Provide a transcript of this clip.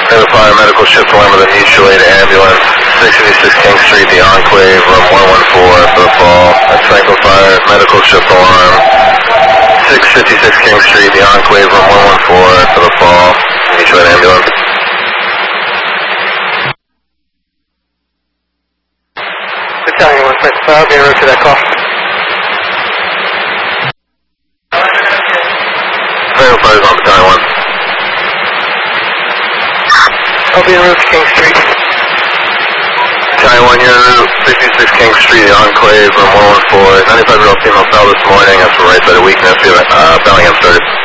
Taylor Fire medical shift alarm with a mutual aid ambulance, 656 King Street, the Enclave, room 114 for the fall. That's Franklin Fire medical shift alarm, 656 King Street, the Enclave, room 114 for the fall. Mutual aid ambulance. Battalion 165, I'll be en route to that call. Franklin Fire is on Battalion 1. I'll be en route to King Street. Battalion 1, you're en route, 66 King Street, the Enclave, room 114. 95-year-old female fell this morning after right side of weakness. Bellingham started.